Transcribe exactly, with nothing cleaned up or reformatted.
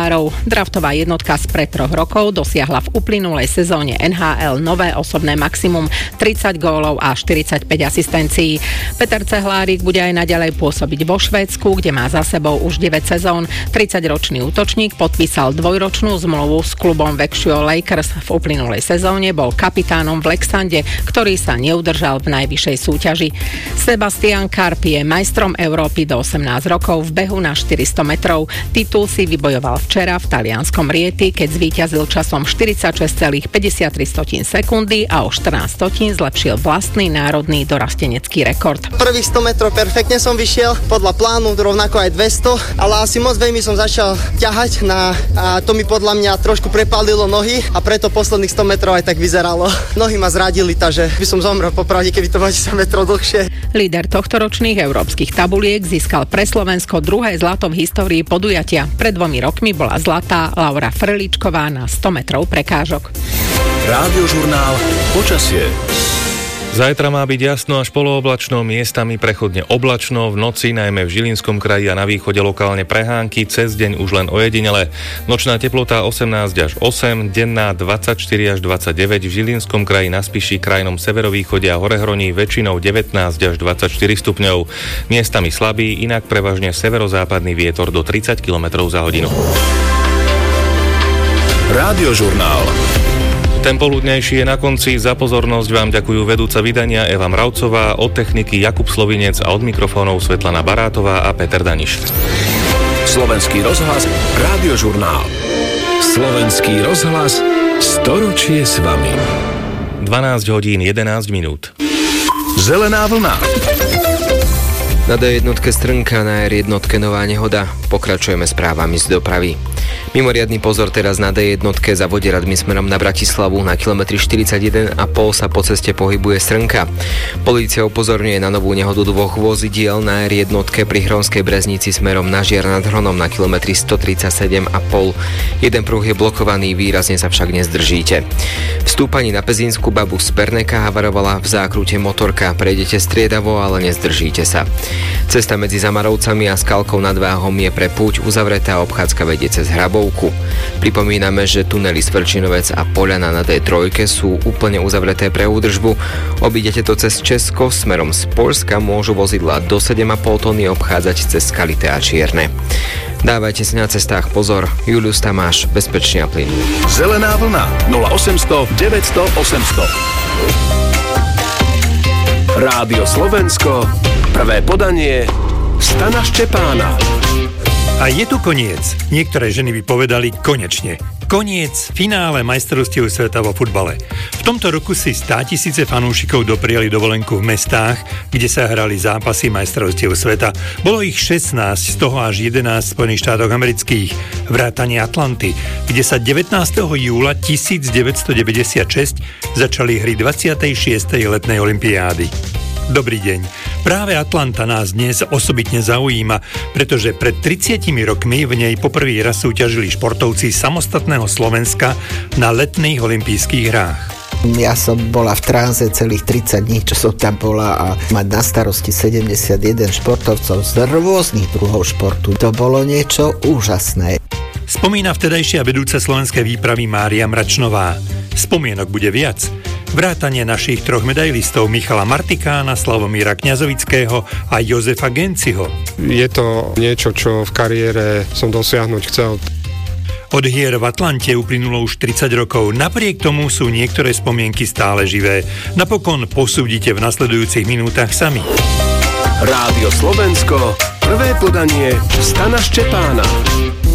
futbalárov. Draftová jednotka spred troch rokov dosiahla v uplynulej sezóne en há el nové osobné maximum tridsať gólov a štyridsaťpäť asistencií. Peter Cehlárik bude aj naďalej pôsobiť vo Švédsku, kde má za sebou už deväť sezón. tridsaťročný útočník podpísal dvojročnú zmluvu s klubom Växjö Lakers. V uplynulej sezóne bol kapitánom v Leksande, ktorý sa neudržal v najvyššej súťaži. Sebastian Karpi je majstrom Európy do osemnásť rokov v behu na štyristo metrov. Titul si vybojoval včera v talianskom Rieti, keď zvíťazil časom štyridsaťšesť celá päťdesiattri sekundy a o štrnásť stotín zlepšil vlastný národný dorastenecký rekord. Prvých sto metrov perfektne som vyšiel, podľa plánu rovnako aj dvesto, ale asi moc veľmi som začal ťahať na, a to mi podľa mňa trošku prepálilo nohy a preto posledných sto metrov aj tak vyzeralo. Nohy ma zradili, takže by som zomrel popravde, keby to bolo desať metrov dlhšie. Líder tohtoročných európskych tabuliek získal pre Slovensko druhé zlato v histórii podujatia. Pred dvomi rokmi bola zlatá Laura Frlíčková na sto metrov prekážok. Rádiožurnál Počasie. Zajtra má byť jasno až polooblačno, miestami prechodne oblačno, v noci najmä v Žilinskom kraji a na východe lokálne prehánky, cez deň už len ojedinele. Nočná teplota osemnásť až osem, denná dvadsaťštyri až dvadsaťdeväť, v Žilinskom kraji na Spiši, krajnom severovýchode a Horehroní väčšinou devätnásť až dvadsaťštyri stupňov. Miestami slabý, inak prevažne severozápadný vietor do tridsať kilometrov za hodinu. Rádiožurnál. Ten poludnejší je na konci. Za pozornosť vám ďakujú vedúca vydania Eva Mravcová, od techniky Jakub Slovinec a od mikrofónov Svetlana Barátová a Peter Daniš. Slovenský rozhlas, Rádiožurnál. Slovenský rozhlas, storočie s vami. dvanásť hodín jedenásť minút. Zelená vlna. Na dé jednotke Strnka, na er jednotke nová nehoda. Pokračujeme správami z dopravy. Mimoriadny pozor teraz na dé jednotke za Voderadmi smerom na Bratislavu. Na kilometri štyridsaťjeden a pol sa po ceste pohybuje Strnka. Polícia upozorňuje na novú nehodu dvoch vozidiel na er jednotke pri Hronskej Breznici smerom na Žiar nad Hronom na kilometri stotridsaťsedem a pol. Jeden pruh je blokovaný, výrazne sa však nezdržíte. V stúpaní na Pezínsku Babu z Perneka havarovala v zákrute motorka. Prejdete striedavo, ale nezdržíte sa. Cesta medzi Zamarovcami a Skalkou nad Váhom je pre púť uzavretá, obchádzka vedie cez Hrabovku. Pripomíname, že tunely Svrčinovec a Poľana na dé tri sú úplne uzavreté pre údržbu. Obídete to cez Česko, smerom z Poľska môžu vozidlá do sedem a pol tony obchádzať cez Skalité a Čierne. Dávajte si na cestách pozor. Julius Tamáš, bezpečne a plynulo. Zelená vlna nula osemsto deväťsto osemsto. Rádio Slovensko, prvé podanie Stana Ščepána. A je tu koniec. Niektoré ženy by povedali konečne. Koniec finále majstrovstiev sveta vo futbale. V tomto roku si státisíce fanúšikov dopriali dovolenku v mestách, kde sa hrali zápasy majstrovstiev sveta. Bolo ich šestnásť, z toho až jedenásť v Spojených štátoch amerických, vrátane Atlanty, kde sa devätnásteho júla tisícdeväťstodeväťdesiatšesť začali hry dvadsiatej šiestej letnej olympiády. Dobrý deň. Práve Atlanta nás dnes osobitne zaujíma, pretože pred tridsiatimi rokmi v nej poprvý raz súťažili športovci samostatného Slovenska na letných olympijských hrách. Ja som bola v tranze celých tridsať dní, čo som tam bola, a mať na starosti sedemdesiatjeden športovcov z rôznych druhov športu. To bolo niečo úžasné. Spomína vtedajšia vedúca slovenskej výpravy Mária Mračnová. Spomienok bude viac. Vrátanie našich troch medailistov Michala Martikána, Slavomíra Kňazovického a Jozefa Genciho. Je to niečo, čo v kariére som dosiahnuť chcel. Od hier v Atlante uplynulo už tridsať rokov. Napriek tomu sú niektoré spomienky stále živé. Napokon posúdite v nasledujúcich minútach sami. Rádio Slovensko, prvé podanie Stana Ščepána.